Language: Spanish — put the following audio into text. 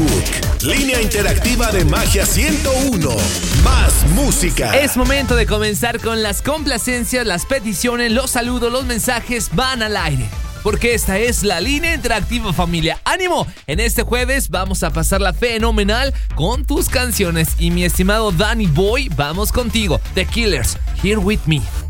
Facebook. Línea interactiva de Magia 101. Más música. Es momento de comenzar con las complacencias, las peticiones, los saludos, los mensajes van al aire. Porque esta es la línea interactiva, familia. ¡Ánimo! En este jueves vamos a pasarla fenomenal con tus canciones. Y mi estimado Danny Boy, vamos contigo. The Killers, Here With Me.